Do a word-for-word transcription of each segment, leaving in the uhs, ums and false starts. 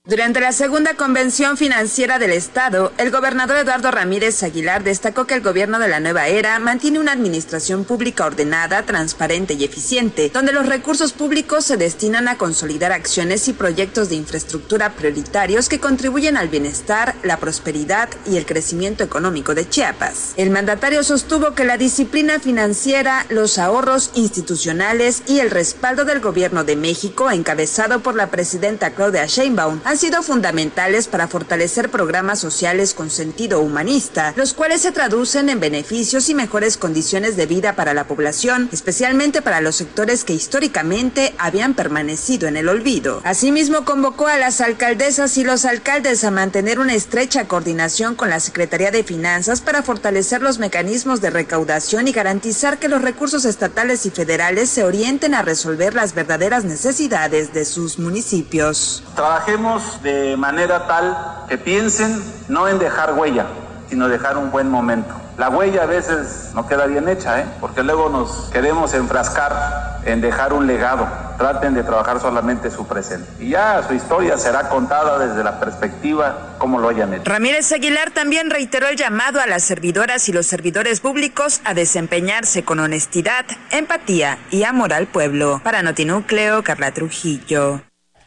Durante la segunda convención financiera del Estado, el gobernador Eduardo Ramírez Aguilar destacó que el gobierno de la nueva era mantiene una administración pública ordenada, transparente y eficiente, donde los recursos públicos se destinan a consolidar acciones y proyectos de infraestructura prioritarios que contribuyen al bienestar, la prosperidad y el crecimiento económico de Chiapas. El mandatario sostuvo que la disciplina financiera, los ahorros institucionales y el respaldo del gobierno de México, encabezado por la presidenta Claudia Sheinbaum, han sido fundamentales para fortalecer programas sociales con sentido humanista, los cuales se traducen en beneficios y mejores condiciones de vida para la población, especialmente para los sectores que históricamente habían permanecido en el olvido. Asimismo, convocó a las alcaldesas y los alcaldes a mantener una estrecha coordinación con la Secretaría de Finanzas para fortalecer los mecanismos de recaudación y garantizar que los recursos estatales y federales se orienten a resolver las verdaderas necesidades de sus municipios. Trabajemos de manera tal que piensen no en dejar huella, sino dejar un buen momento. La huella a veces no queda bien hecha, ¿eh? porque luego nos queremos enfrascar en dejar un legado. Traten de trabajar solamente su presente. Y ya su historia será contada desde la perspectiva como lo hayan hecho. Ramírez Aguilar también reiteró el llamado a las servidoras y los servidores públicos a desempeñarse con honestidad, empatía y amor al pueblo. Para Notinúcleo, Carla Trujillo.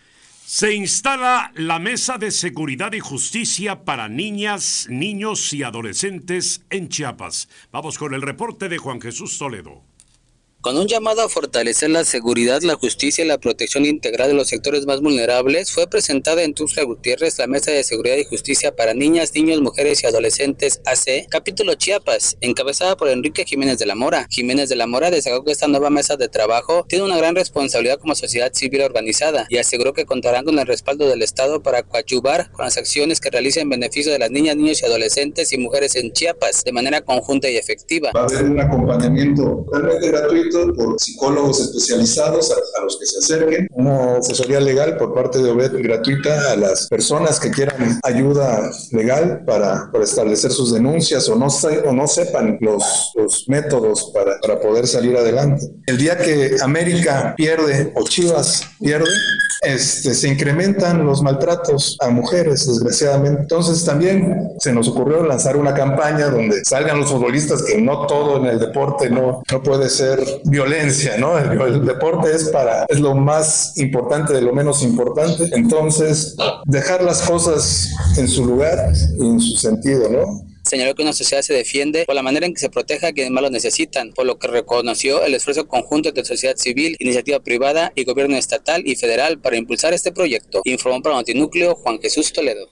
Se instala la Mesa de Seguridad y Justicia para niñas, niños y adolescentes en Chiapas. Vamos con el reporte de Juan Jesús Toledo. Con un llamado a fortalecer la seguridad, la justicia y la protección integral de los sectores más vulnerables, fue presentada en Tuxtla Gutiérrez la Mesa de Seguridad y Justicia para Niñas, Niños, Mujeres y Adolescentes A C, capítulo Chiapas, encabezada por Enrique Jiménez de la Mora. Jiménez de la Mora destacó que esta nueva mesa de trabajo tiene una gran responsabilidad como sociedad civil organizada y aseguró que contarán con el respaldo del Estado para coadyuvar con las acciones que realicen en beneficio de las niñas, niños y adolescentes y mujeres en Chiapas de manera conjunta y efectiva. Va a haber un acompañamiento totalmente gratuito por psicólogos especializados a, a los que se acerquen, una asesoría legal por parte de Obed gratuita a las personas que quieran ayuda legal para, para establecer sus denuncias o no, se, o no sepan los, los métodos para, para poder salir adelante. El día que América pierde o Chivas pierde, este, se incrementan los maltratos a mujeres, desgraciadamente. Entonces también se nos ocurrió lanzar una campaña donde salgan los futbolistas, que no todo en el deporte no, no puede ser violencia, ¿no? El, el deporte es para es lo más importante de lo menos importante. Entonces, dejar las cosas en su lugar y en su sentido, ¿no? Señaló que una sociedad se defiende por la manera en que se protege a quienes más lo necesitan, por lo que reconoció el esfuerzo conjunto entre sociedad civil, iniciativa privada y gobierno estatal y federal para impulsar este proyecto. Informó para Notinúcleo Juan Jesús Toledo.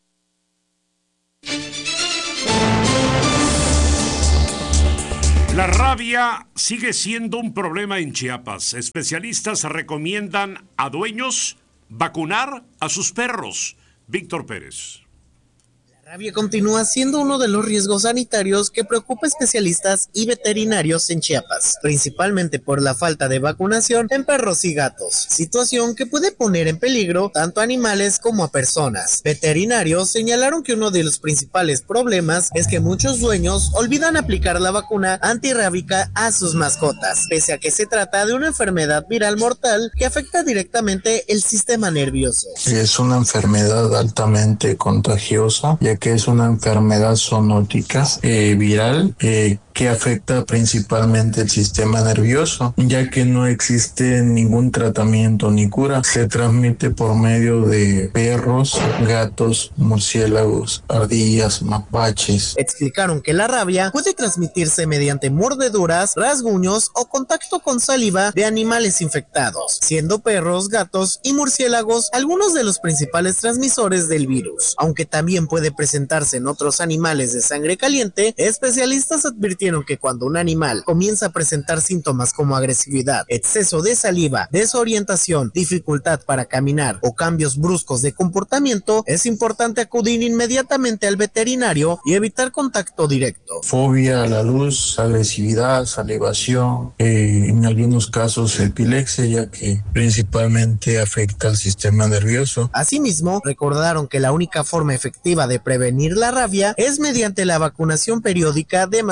La rabia sigue siendo un problema en Chiapas. Especialistas recomiendan a dueños vacunar a sus perros. Víctor Pérez. La rabia continúa siendo uno de los riesgos sanitarios que preocupa a especialistas y veterinarios en Chiapas, principalmente por la falta de vacunación en perros y gatos, situación que puede poner en peligro tanto a animales como a personas. Veterinarios señalaron que uno de los principales problemas es que muchos dueños olvidan aplicar la vacuna antirrábica a sus mascotas, pese a que se trata de una enfermedad viral mortal que afecta directamente el sistema nervioso. Es una enfermedad altamente contagiosa, ya que es una enfermedad zoonótica eh, viral eh, que afecta principalmente el sistema nervioso, ya que no existe ningún tratamiento ni cura. Se transmite por medio de perros, gatos, murciélagos, ardillas, mapaches. Explicaron que la rabia puede transmitirse mediante mordeduras, rasguños o contacto con saliva de animales infectados, siendo perros, gatos y murciélagos algunos de los principales transmisores del virus. Aunque también puede presentarse en otros animales de sangre caliente, especialistas advirtieron que cuando un animal comienza a presentar síntomas como agresividad, exceso de saliva, desorientación, dificultad para caminar o cambios bruscos de comportamiento, es importante acudir inmediatamente al veterinario y evitar contacto directo. Fobia a la luz, agresividad, salivación, eh, en algunos casos epilepsia, ya que principalmente afecta al sistema nervioso. Asimismo, recordaron que la única forma efectiva de prevenir la rabia es mediante la vacunación periódica de mascotas.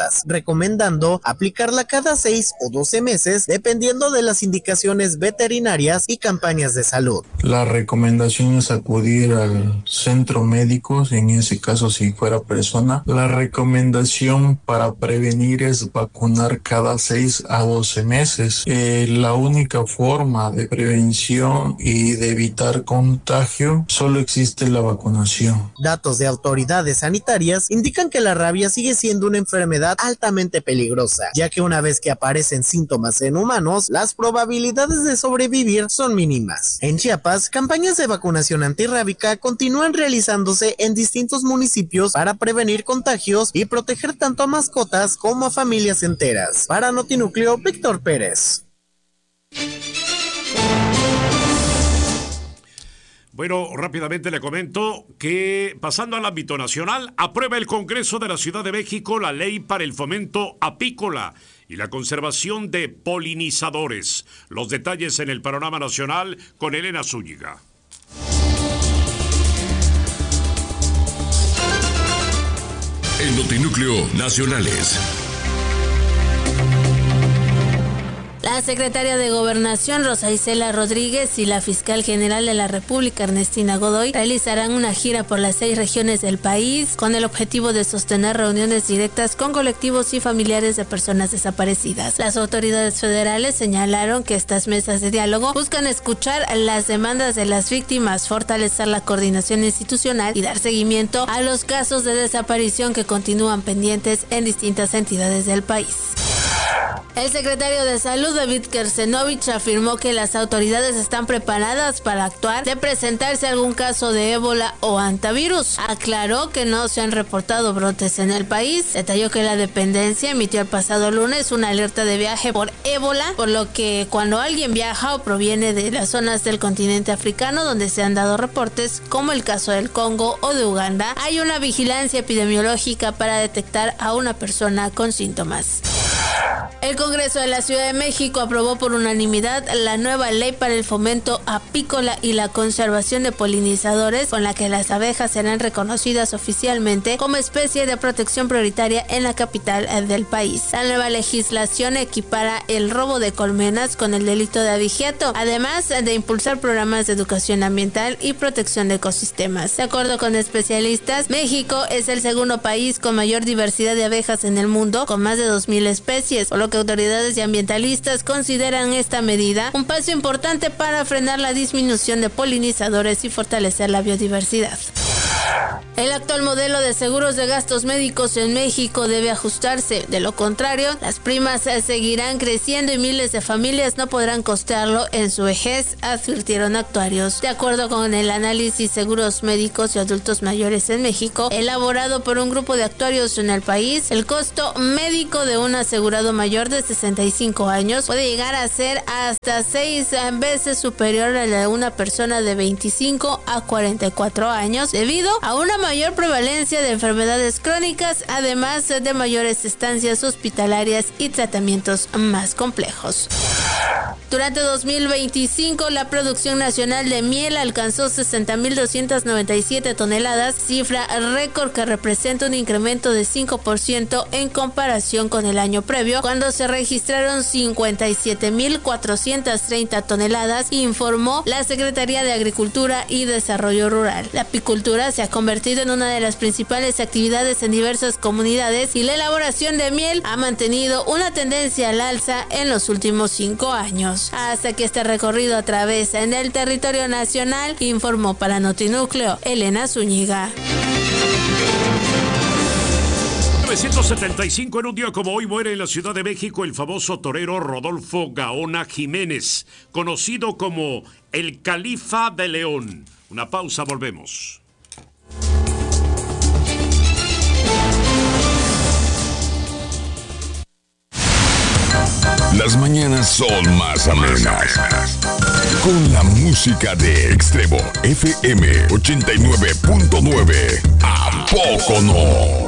mascotas, recomendando aplicarla cada seis o doce meses dependiendo de las indicaciones veterinarias y campañas de salud. La recomendación es acudir al centro médico, en ese caso si fuera persona. La recomendación para prevenir es vacunar cada seis a doce meses. Eh, la única forma de prevención y de evitar contagio solo existe la vacunación. Datos de autoridades sanitarias indican que la rabia sigue siendo una enfermedad altamente peligrosa, ya que una vez que aparecen síntomas en humanos, las probabilidades de sobrevivir son mínimas. En Chiapas, campañas de vacunación antirrábica continúan realizándose en distintos municipios para prevenir contagios y proteger tanto a mascotas como a familias enteras. Para Notinúcleo, Víctor Pérez. Bueno, rápidamente le comento que, pasando al ámbito nacional, aprueba el Congreso de la Ciudad de México la ley para el fomento apícola y la conservación de polinizadores. Los detalles en el panorama nacional con Elena Zúñiga. En Notinúcleo Nacionales. La secretaria de Gobernación, Rosa Isela Rodríguez, y la fiscal general de la República, Ernestina Godoy, realizarán una gira por las seis regiones del país con el objetivo de sostener reuniones directas con colectivos y familiares de personas desaparecidas. Las autoridades federales señalaron que estas mesas de diálogo buscan escuchar las demandas de las víctimas, fortalecer la coordinación institucional y dar seguimiento a los casos de desaparición que continúan pendientes en distintas entidades del país. El secretario de Salud, David Kersenovich, afirmó que las autoridades están preparadas para actuar de presentarse algún caso de ébola o hantavirus. Aclaró que no se han reportado brotes en el país. Detalló que la dependencia emitió el pasado lunes una alerta de viaje por ébola, por lo que cuando alguien viaja o proviene de las zonas del continente africano donde se han dado reportes, como el caso del Congo o de Uganda, hay una vigilancia epidemiológica para detectar a una persona con síntomas. El Congreso de la Ciudad de México aprobó por unanimidad la nueva ley para el fomento apícola y la conservación de polinizadores, con la que las abejas serán reconocidas oficialmente como especie de protección prioritaria en la capital del país. La nueva legislación equipara el robo de colmenas con el delito de abigeato, además de impulsar programas de educación ambiental y protección de ecosistemas. De acuerdo con especialistas, México es el segundo país con mayor diversidad de abejas en el mundo, con más de dos mil especies, por lo que autoridades y ambientalistas consideran esta medida un paso importante para frenar la disminución de polinizadores y fortalecer la biodiversidad. El actual modelo de seguros de gastos médicos en México debe ajustarse. De lo contrario, las primas seguirán creciendo y miles de familias no podrán costearlo en su vejez, advirtieron actuarios. De acuerdo con el análisis Seguros Médicos y Adultos Mayores en México, elaborado por un grupo de actuarios en el país, el costo médico de un asegurado mayor de sesenta y cinco años puede llegar a ser hasta seis veces superior a la de una persona de veinticinco a cuarenta y cuatro años, debido a una mayor prevalencia de enfermedades crónicas, además de mayores estancias hospitalarias y tratamientos más complejos. Durante dos mil veinticinco, la producción nacional de miel alcanzó sesenta mil doscientas noventa y siete toneladas, cifra récord que representa un incremento de cinco por ciento en comparación con el año previo, cuando se registraron cincuenta y siete mil cuatrocientas treinta toneladas, informó la Secretaría de Agricultura y Desarrollo Rural. La apicultura se ha convertido en una de las principales actividades en diversas comunidades y la elaboración de miel ha mantenido una tendencia al alza en los últimos cinco años. Hasta que este recorrido a través en el territorio nacional, informó para Notinúcleo Elena Zúñiga. mil novecientos setenta y cinco, en un día como hoy, muere en la Ciudad de México el famoso torero Rodolfo Gaona Jiménez, conocido como el Califa de León. Una pausa, volvemos. Las mañanas son más amenas con la música de Extremo F M ochenta y nueve punto nueve. ¿A poco no?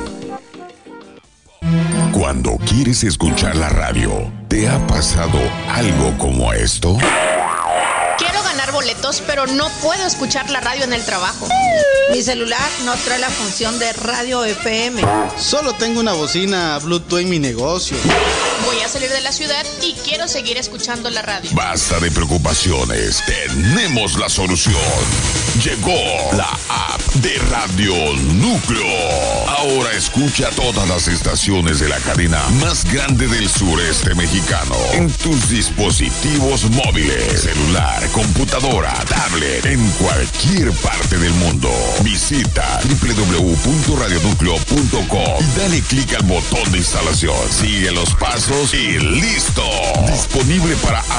Cuando quieres escuchar la radio, ¿te ha pasado algo como esto? Quiero Quiero ganar boletos, pero no puedo escuchar la radio en el trabajo. Mi celular no trae la función de radio F M. Solo tengo una bocina Bluetooth en mi negocio. Voy a salir de la ciudad y quiero seguir escuchando la radio. Basta de preocupaciones, tenemos la solución. Llegó la app de Radio Núcleo. Ahora escucha todas las estaciones de la cadena más grande del sureste mexicano en tus dispositivos móviles, celular, computadora, tablet, en cualquier parte del mundo. Visita doble u doble u doble u punto radio núcleo punto com y dale clic al botón de instalación. Sigue los pasos y listo. Disponible para